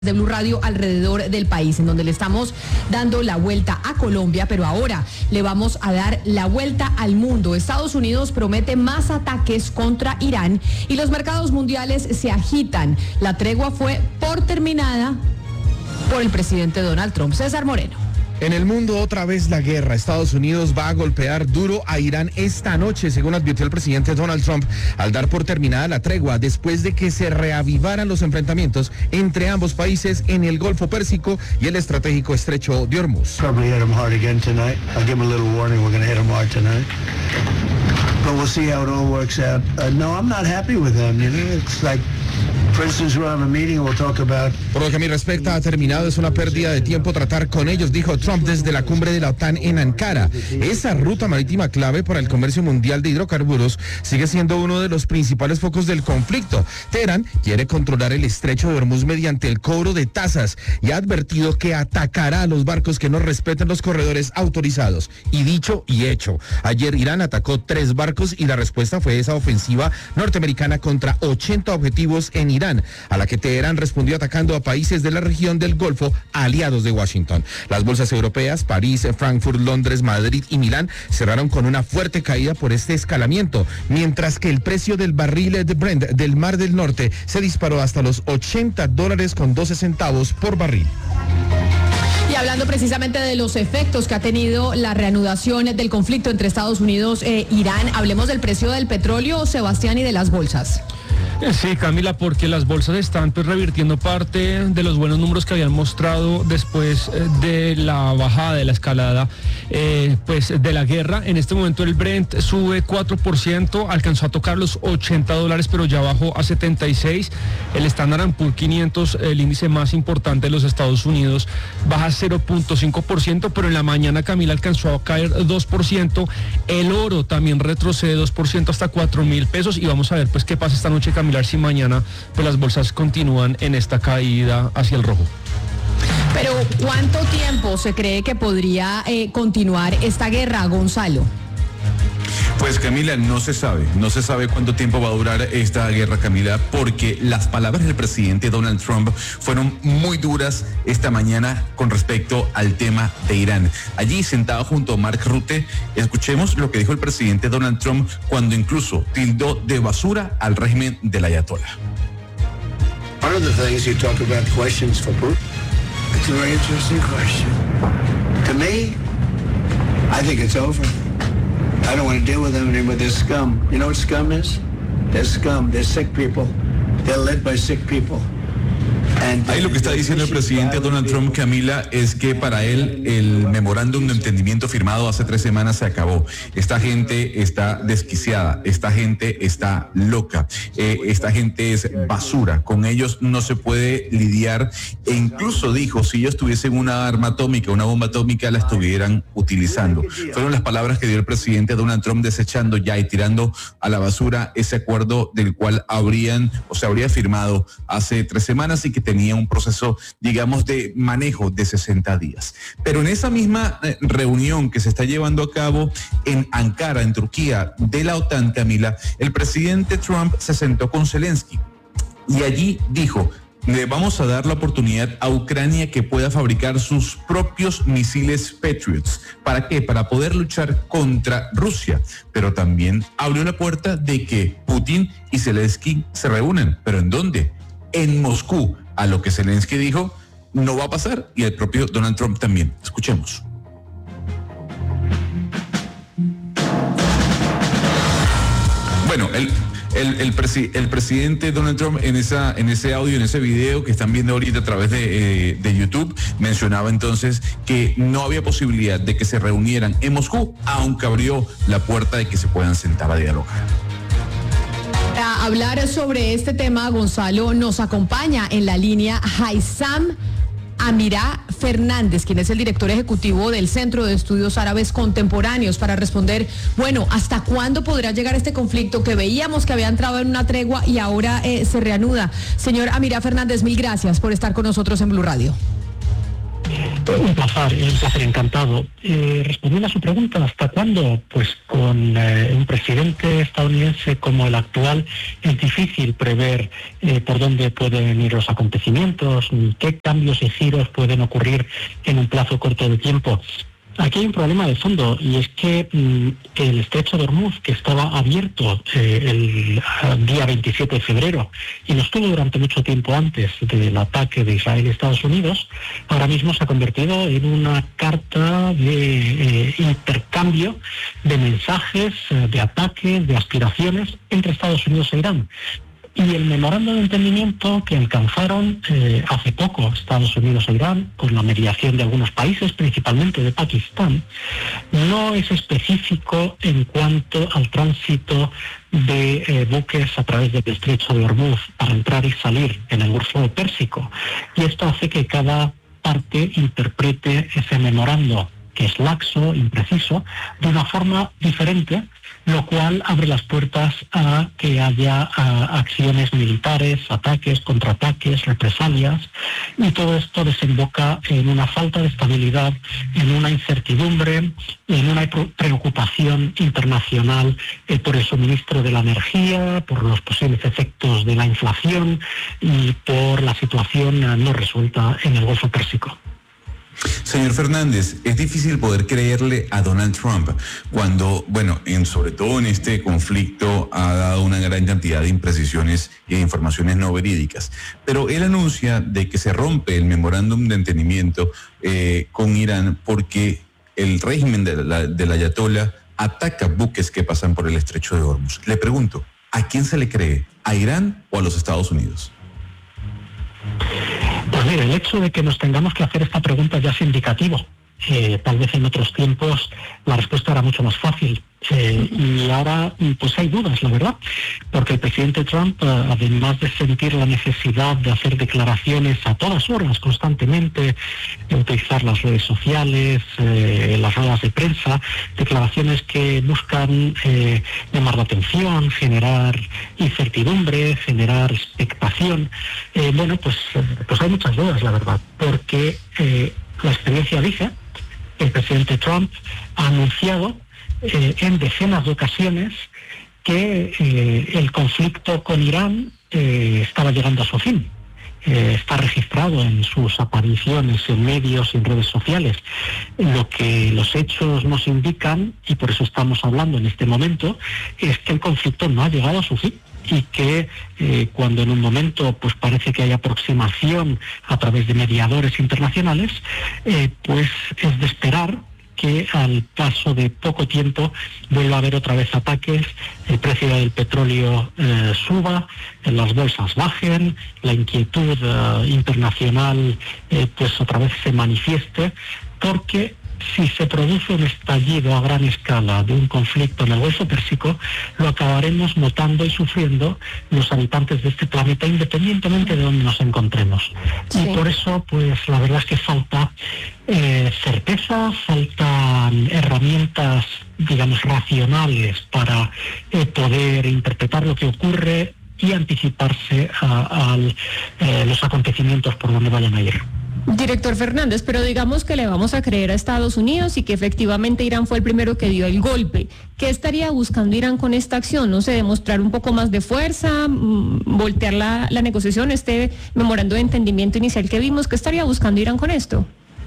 de Blue Radio alrededor del país, en donde le estamos dando la vuelta a Colombia, pero ahora le vamos a dar la vuelta al mundo. Estados Unidos promete más ataques contra Irán y los mercados mundiales se agitan. La tregua fue por terminada por el presidente Donald Trump. César Moreno. En el mundo otra vez la guerra. Estados Unidos va a golpear duro a Irán esta noche, según advirtió el presidente Donald Trump, al dar por terminada la tregua después de que se reavivaran los enfrentamientos entre ambos países en el Golfo Pérsico y el estratégico estrecho de Hormuz. Probably hit them hard again tonight. I'll give them a little warning. We're going to hit them hard tonight. But we'll see how it all works out. No, I'm not happy with them. You know, it's like, for instance, we'll have a meeting and we'll talk about. Por lo que a mí respecta, ha terminado. Es una pérdida de tiempo tratar con ellos, dijo Trump desde la cumbre de la OTAN en Ankara. Esa ruta marítima clave para el comercio mundial de hidrocarburos sigue siendo uno de los principales focos del conflicto. Teherán quiere controlar el estrecho de Hormuz mediante el cobro de tasas y ha advertido que atacará a los barcos que no respeten los corredores autorizados. Y dicho y hecho, ayer Irán atacó 3 barcos y la respuesta fue esa ofensiva norteamericana contra 80 objetivos en Irán, a la que Teherán respondió atacando a países de la región del Golfo aliados de Washington. Las bolsas europeas, París, Frankfurt, Londres, Madrid y Milán cerraron con una fuerte caída por este escalamiento, mientras que el precio del barril de Brent del Mar del Norte se disparó hasta los $80.12 por barril. Y hablando precisamente de los efectos que ha tenido la reanudación del conflicto entre Estados Unidos e Irán, hablemos del precio del petróleo, Sebastián, y de las bolsas. Sí, Camila, porque las bolsas están revirtiendo parte de los buenos números que habían mostrado después de la bajada, de la escalada, de la guerra. En este momento el Brent sube 4%, alcanzó a tocar los $80, pero ya bajó a 76. El Standard & Poor's 500, el índice más importante de los Estados Unidos, baja 0.5%, pero en la mañana, Camila, alcanzó a caer 2%. El oro también retrocede 2% hasta 4,000 pesos y vamos a ver pues qué pasa esta noche, Camila, si mañana pues las bolsas continúan en esta caída hacia el rojo. Pero ¿cuánto tiempo se cree que podría continuar esta guerra, Gonzalo? Pues, Camila, no se sabe cuánto tiempo va a durar esta guerra, Camila, porque las palabras del presidente Donald Trump fueron muy duras esta mañana con respecto al tema de Irán. Allí, sentado junto a Mark Rutte, escuchemos lo que dijo el presidente Donald Trump cuando incluso tildó de basura al régimen del ayatollah. One of the things you talk about questions for Putin. It's a very interesting question. To me, I think it's over. I don't want to deal with them anymore. They're scum. You know what scum is? They're scum. They're sick people. They're led by sick people. Ahí lo que está diciendo el presidente Donald Trump, Camila, es que para él el memorándum de entendimiento firmado hace 3 semanas se acabó. Esta gente está desquiciada, esta gente está loca, esta gente es basura, con ellos no se puede lidiar e incluso dijo, si ellos tuviesen una arma atómica, una bomba atómica, la estuvieran utilizando. Fueron las palabras que dio el presidente Donald Trump desechando ya y tirando a la basura ese acuerdo del cual se habría firmado hace 3 semanas y que tenía un proceso, digamos, de manejo de 60 días. Pero en esa misma reunión que se está llevando a cabo en Ankara, en Turquía, de la OTAN, Camila, el presidente Trump se sentó con Zelensky y allí dijo: le vamos a dar la oportunidad a Ucrania que pueda fabricar sus propios misiles Patriots. ¿Para qué? Para poder luchar contra Rusia. Pero también abrió la puerta de que Putin y Zelensky se reúnan. ¿Pero en dónde? En Moscú. A lo que Zelensky dijo, no va a pasar, y el propio Donald Trump también. Escuchemos. Bueno, el presidente Donald Trump en ese audio, en ese video que están viendo ahorita a través de YouTube, mencionaba entonces que no había posibilidad de que se reunieran en Moscú, aunque abrió la puerta de que se puedan sentar a dialogar. Para hablar sobre este tema, Gonzalo, nos acompaña en la línea Haysam Amirá Fernández, quien es el director ejecutivo del Centro de Estudios Árabes Contemporáneos, para responder, bueno, ¿hasta cuándo podrá llegar este conflicto que veíamos que había entrado en una tregua y ahora se reanuda? Señor Amirá Fernández, mil gracias por estar con nosotros en Blue Radio. Un placer encantado. Respondiendo a su pregunta, ¿hasta cuándo? Pues con un presidente estadounidense como el actual es difícil prever por dónde pueden ir los acontecimientos, ni qué cambios y giros pueden ocurrir en un plazo corto de tiempo. Aquí hay un problema de fondo y es que el estrecho de Hormuz, que estaba abierto el día 27 de febrero y lo estuvo durante mucho tiempo antes del ataque de Israel y Estados Unidos, ahora mismo se ha convertido en una carta de intercambio de mensajes, de ataques, de aspiraciones entre Estados Unidos e Irán. Y el memorando de entendimiento que alcanzaron hace poco Estados Unidos e Irán, con la mediación de algunos países, principalmente de Pakistán, no es específico en cuanto al tránsito de buques a través del estrecho de Hormuz para entrar y salir en el Golfo Pérsico. Y esto hace que cada parte interprete ese memorando, que es laxo, impreciso, de una forma diferente, lo cual abre las puertas a que haya acciones militares, ataques, contraataques, represalias, y todo esto desemboca en una falta de estabilidad, en una incertidumbre, en una preocupación internacional por el suministro de la energía, por los posibles efectos de la inflación y por la situación no resuelta en el Golfo Pérsico. Señor Fernández, es difícil poder creerle a Donald Trump cuando, sobre todo en este conflicto, ha dado una gran cantidad de imprecisiones y de informaciones no verídicas. Pero él anuncia de que se rompe el memorándum de entendimiento con Irán porque el régimen del ayatollah ataca buques que pasan por el estrecho de Hormuz. Le pregunto, ¿a quién se le cree? ¿A Irán o a los Estados Unidos? Pues mire, el hecho de que nos tengamos que hacer esta pregunta ya es indicativo. Tal vez en otros tiempos la respuesta era mucho más fácil. Y ahora pues hay dudas, la verdad, porque el presidente Trump, además de sentir la necesidad de hacer declaraciones a todas horas, constantemente, de utilizar las redes sociales, las ruedas de prensa, declaraciones que buscan llamar la atención, generar incertidumbre, generar expectación, pues hay muchas dudas, la verdad, porque la experiencia dice que el presidente Trump ha anunciado en decenas de ocasiones que el conflicto con Irán estaba llegando a su fin. Está registrado en sus apariciones en medios y en redes sociales. Lo que los hechos nos indican, y por eso estamos hablando en este momento, es que el conflicto no ha llegado a su fin y que cuando en un momento pues parece que hay aproximación a través de mediadores internacionales, pues es de esperar que al paso de poco tiempo vuelva a haber otra vez ataques, el precio del petróleo suba, las bolsas bajen, la inquietud internacional pues otra vez se manifieste, porque si se produce un estallido a gran escala de un conflicto en el Golfo Pérsico, lo acabaremos notando y sufriendo los habitantes de este planeta, independientemente de donde nos encontremos. Sí. Y por eso, pues la verdad es que falta certeza, faltan herramientas, digamos, racionales para poder interpretar lo que ocurre y anticiparse a los acontecimientos por donde vayan a ir. Director Fernández, pero digamos que le vamos a creer a Estados Unidos y que efectivamente Irán fue el primero que dio el golpe. ¿Qué estaría buscando Irán con esta acción? No sé, demostrar un poco más de fuerza, voltear la negociación, este memorando de entendimiento inicial que vimos. ¿Qué estaría buscando Irán con esto?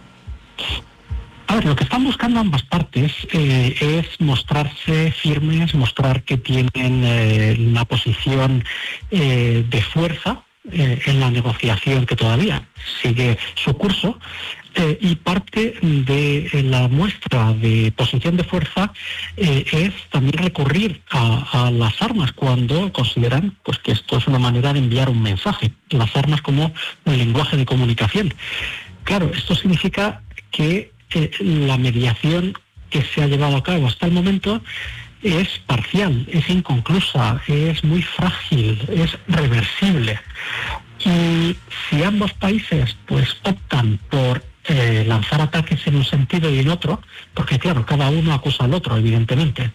A ver, lo que están buscando ambas partes es mostrarse firmes, mostrar que tienen una posición de fuerza en la negociación que todavía sigue su curso, y parte de la muestra de posición de fuerza es también recurrir a las armas cuando consideran pues que esto es una manera de enviar un mensaje, las armas como un lenguaje de comunicación. Claro, esto significa que la mediación que se ha llevado a cabo hasta el momento es parcial, es inconclusa, es muy frágil, es reversible. Y si ambos países pues optan por lanzar ataques en un sentido y en otro, porque claro, cada uno acusa al otro, evidentemente,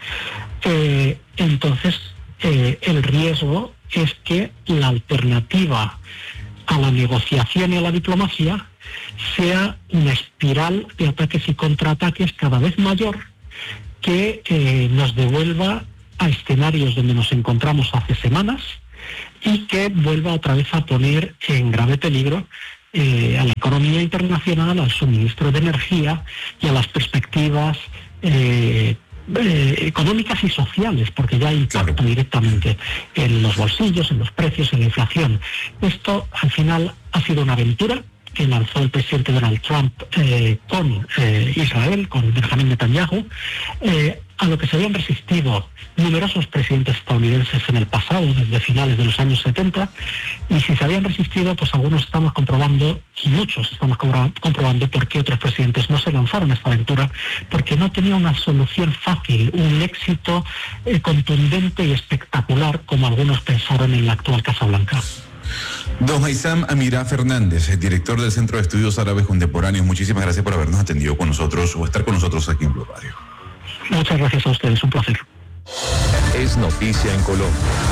entonces el riesgo es que la alternativa a la negociación y a la diplomacia sea una espiral de ataques y contraataques cada vez mayor que nos devuelva a escenarios donde nos encontramos hace semanas y que vuelva otra vez a poner en grave peligro a la economía internacional, al suministro de energía y a las perspectivas económicas y sociales, porque ya impacta directamente en los bolsillos, en los precios, en la inflación. Esto al final ha sido una aventura que lanzó el presidente Donald Trump con Israel, con Benjamin Netanyahu, a lo que se habían resistido numerosos presidentes estadounidenses en el pasado, desde finales de los años 70, y si se habían resistido, pues algunos estamos comprobando, y muchos estamos comprobando por qué otros presidentes no se lanzaron a esta aventura, porque no tenía una solución fácil, un éxito contundente y espectacular como algunos pensaron en la actual Casa Blanca. Don Haitham Amirá Fernández, director del Centro de Estudios Árabes Contemporáneos, muchísimas gracias por habernos atendido con nosotros o estar con nosotros aquí en Blue Radio. Muchas gracias a ustedes, un placer. Es noticia en Colombia.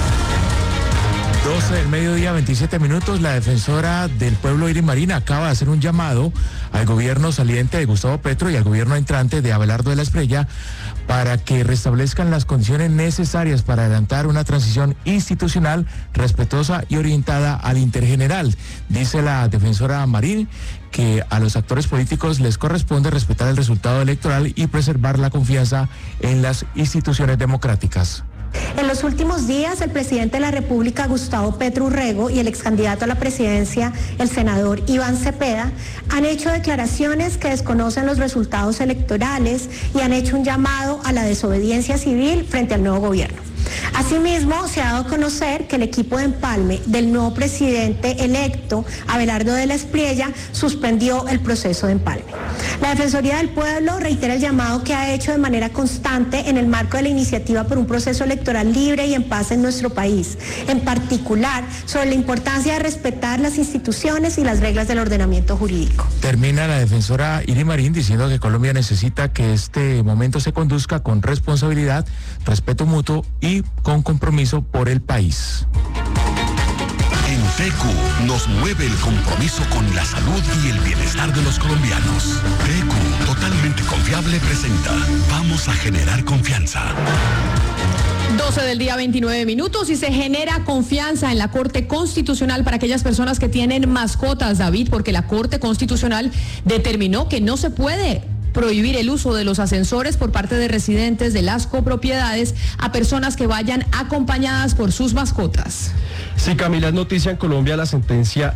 12 del mediodía, 27 minutos. La defensora del pueblo Iris Marín acaba de hacer un llamado al gobierno saliente de Gustavo Petro y al gobierno entrante de Abelardo de la Espriella para que restablezcan las condiciones necesarias para adelantar una transición institucional respetuosa y orientada al interés general. Dice la defensora Marín que a los actores políticos les corresponde respetar el resultado electoral y preservar la confianza en las instituciones democráticas. En los últimos días, el presidente de la República, Gustavo Petro Urrego, y el excandidato a la presidencia, el senador Iván Cepeda, han hecho declaraciones que desconocen los resultados electorales y han hecho un llamado a la desobediencia civil frente al nuevo gobierno. Asimismo, se ha dado a conocer que el equipo de empalme del nuevo presidente electo, Abelardo de la Espriella, suspendió el proceso de empalme. La Defensoría del Pueblo reitera el llamado que ha hecho de manera constante en el marco de la iniciativa por un proceso electoral libre y en paz en nuestro país, en particular sobre la importancia de respetar las instituciones y las reglas del ordenamiento jurídico. Termina la defensora Iris Marín diciendo que Colombia necesita que este momento se conduzca con responsabilidad, respeto mutuo y con compromiso por el país. En TQ nos mueve el compromiso con la salud y el bienestar de los colombianos. TQ, totalmente confiable, presenta Vamos a generar confianza. 12 del día, 29 minutos, y se genera confianza en la Corte Constitucional para aquellas personas que tienen mascotas, David, porque la Corte Constitucional determinó que no se puede prohibir el uso de los ascensores por parte de residentes de las copropiedades a personas que vayan acompañadas por sus mascotas. Sí, Camila, es noticia en Colombia la sentencia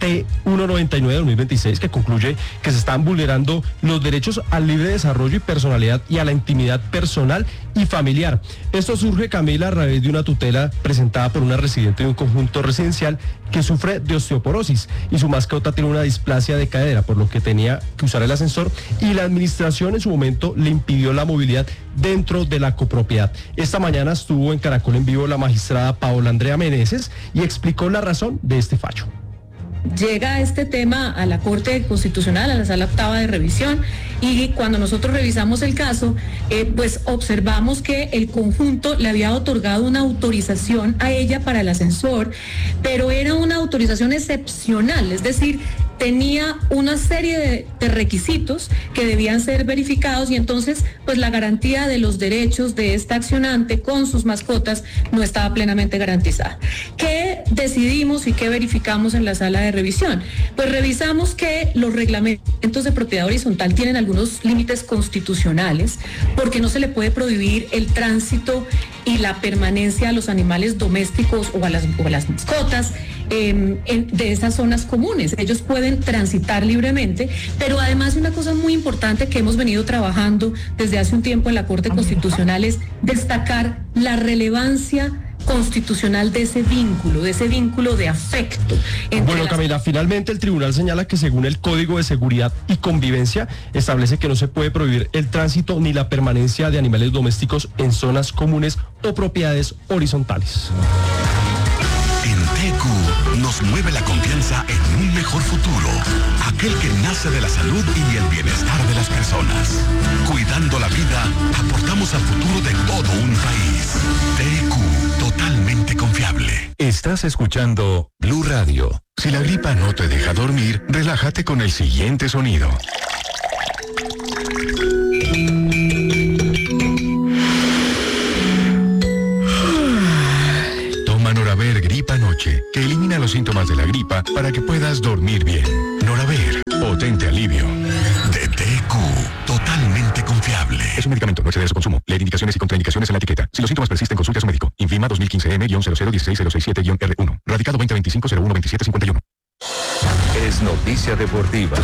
T199 de 2026 que concluye que se están vulnerando los derechos al libre desarrollo y personalidad y a la intimidad personal y familiar. Esto surge, Camila, a raíz de una tutela presentada por una residente de un conjunto residencial que sufre de osteoporosis y su mascota tiene una displasia de cadera, por lo que tenía que usar el ascensor y la administración en su momento le impidió la movilidad dentro de la copropiedad. Esta mañana estuvo en Caracol en Vivo la magistrada Paola Andrea Meneses y explicó la razón de este fallo. Llega este tema a la Corte Constitucional, a la Sala Octava de Revisión, y cuando nosotros revisamos el caso, pues observamos que el conjunto le había otorgado una autorización a ella para el ascensor, pero era una autorización excepcional, es decir, tenía una serie de requisitos que debían ser verificados y entonces pues la garantía de los derechos de esta accionante con sus mascotas no estaba plenamente garantizada. ¿Qué decidimos y qué verificamos en la sala de revisión? Pues revisamos que los reglamentos de propiedad horizontal tienen algunos límites constitucionales porque no se le puede prohibir el tránsito y la permanencia a los animales domésticos o a las mascotas de esas zonas comunes. Ellos pueden transitar libremente, pero además una cosa muy importante que hemos venido trabajando desde hace un tiempo en la Corte Constitucional es destacar la relevancia constitucional de ese vínculo de afecto. Bueno, Camila, finalmente el tribunal señala que según el Código de Seguridad y Convivencia establece que no se puede prohibir el tránsito ni la permanencia de animales domésticos en zonas comunes o propiedades horizontales. En TQ nos mueve la confianza en un mejor futuro, aquel que nace de la salud y el bienestar de las personas. Cuidando la vida, aportamos al futuro de todo un país. TQ, totalmente confiable. Estás escuchando Blue Radio. Si la gripa no te deja dormir, relájate con el siguiente sonido. Toma Noraver Gripa Noche, que elimina los síntomas de la gripa para que puedas dormir bien. Noraver, potente alivio. De TQ, totalmente confiable. Es un medicamento, no excede de su consumo. Leer indicaciones y contraindicaciones en la etiqueta. Si los síntomas persisten, consulte a su médico. Infima 2015M-0016067-R1. Radicado 2025-012751. Es noticia deportiva.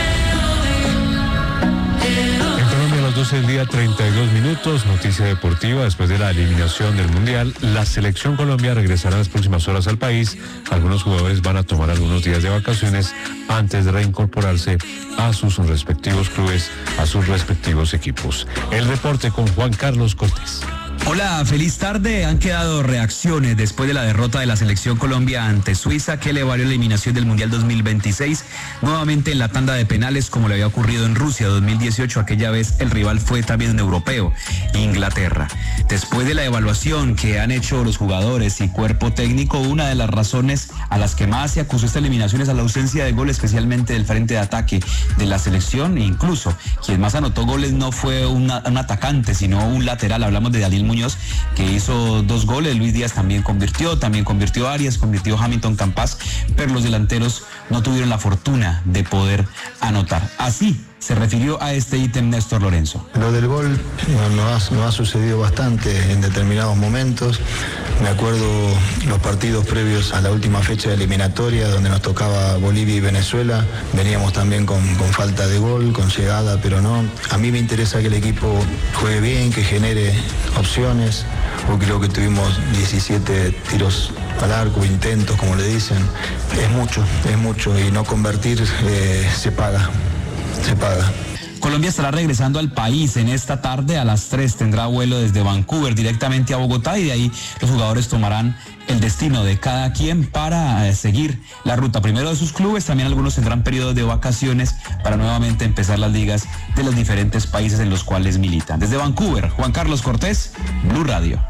En Colombia a las 12 del día, 32 minutos, noticia deportiva. Después de la eliminación del Mundial, la selección Colombia regresará en las próximas horas al país. Algunos jugadores van a tomar algunos días de vacaciones antes de reincorporarse a sus respectivos clubes, a sus respectivos equipos. El reporte con Juan Carlos Cortés. Hola, feliz tarde. Han quedado reacciones después de la derrota de la selección Colombia ante Suiza, que le valió la eliminación del Mundial 2026, nuevamente en la tanda de penales, como le había ocurrido en Rusia 2018. Aquella vez el rival fue también un europeo, Inglaterra. Después de la evaluación que han hecho los jugadores y cuerpo técnico, una de las razones a las que más se acusó esta eliminación es a la ausencia de gol, especialmente del frente de ataque de la selección. E incluso quien más anotó goles no fue un atacante, sino un lateral. Hablamos de Daniel Muñoz, que hizo 2 goles. Luis Díaz también convirtió Arias, convirtió Hamilton Campas, pero los delanteros no tuvieron la fortuna de poder anotar. Así se refirió a este ítem Néstor Lorenzo. Lo del gol no ha sucedido bastante en determinados momentos. Me acuerdo los partidos previos a la última fecha de eliminatoria, donde nos tocaba Bolivia y Venezuela. Veníamos también con falta de gol, con llegada, pero no. A mí me interesa que el equipo juegue bien, que genere opciones. Hoy creo que tuvimos 17 tiros al arco, intentos, como le dicen. Es mucho, y no convertir se paga. Colombia estará regresando al país en esta tarde. A las 3 tendrá vuelo desde Vancouver directamente a Bogotá, y de ahí los jugadores tomarán el destino de cada quien para seguir la ruta primero de sus clubes. También algunos tendrán periodos de vacaciones para nuevamente empezar las ligas de los diferentes países en los cuales militan. Desde Vancouver, Juan Carlos Cortés, Blue Radio.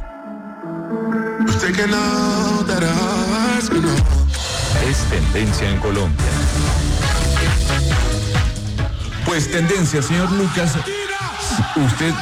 Es tendencia en Colombia. Pues tendencia, señor Lucas. Usted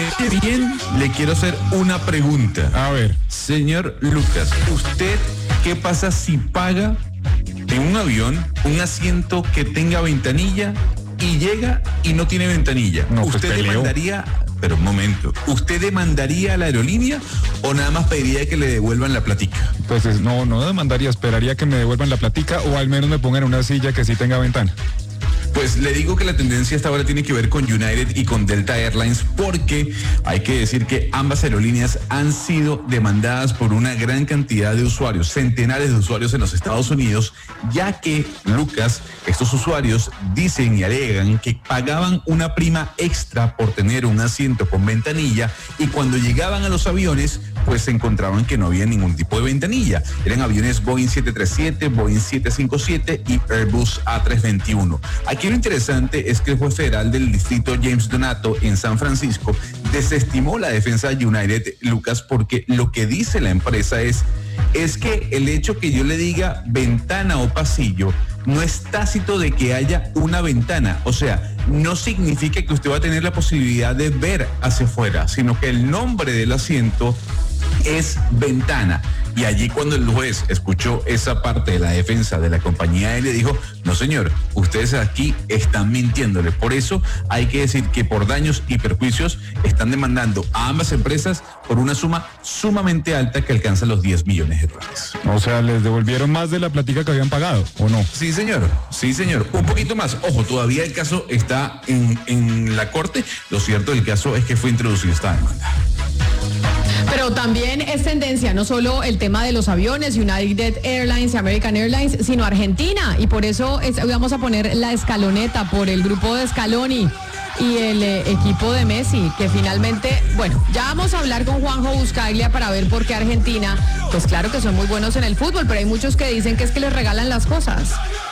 le quiero hacer una pregunta. A ver. Señor Lucas, ¿usted qué pasa si paga en un avión un asiento que tenga ventanilla y llega y no tiene ventanilla? No, ¿Usted pues demandaría, pero un momento, ¿usted demandaría a la aerolínea o nada más pediría que le devuelvan la platica? Pues no demandaría, esperaría que me devuelvan la platica o al menos me pongan una silla que sí tenga ventana. Pues le digo que la tendencia hasta ahora tiene que ver con United y con Delta Airlines, porque hay que decir que ambas aerolíneas han sido demandadas por una gran cantidad de usuarios, centenares de usuarios en los Estados Unidos, ya que, Lucas, estos usuarios dicen y alegan que pagaban una prima extra por tener un asiento con ventanilla, y cuando llegaban a los aviones pues se encontraban que no había ningún tipo de ventanilla. Eran aviones Boeing 737, Boeing 757 y Airbus A321. Aquí lo interesante es que el juez federal del distrito James Donato en San Francisco desestimó la defensa de United, Lucas, porque lo que dice la empresa es que el hecho que yo le diga ventana o pasillo no es tácito de que haya una ventana. O sea, no significa que usted va a tener la posibilidad de ver hacia afuera, sino que el nombre del asiento es ventana. Y allí cuando el juez escuchó esa parte de la defensa de la compañía, él le dijo, no señor, ustedes aquí están mintiéndole. Por eso hay que decir que por daños y perjuicios están demandando a ambas empresas por una suma sumamente alta que alcanza los 10 millones de dólares. O sea, ¿les devolvieron más de la platica que habían pagado o no? Sí señor, un poquito más. Ojo, todavía el caso está en la corte. Lo cierto del caso es que fue introducida esta demanda. Pero también es tendencia, no solo el tema de los aviones, United Airlines, American Airlines, sino Argentina. Y por eso vamos a poner la escaloneta por el grupo de Scaloni. y el equipo de Messi, que finalmente, bueno, ya vamos a hablar con Juanjo Buscaglia para ver por qué Argentina, pues claro que son muy buenos en el fútbol, pero hay muchos que dicen que es que les regalan las cosas.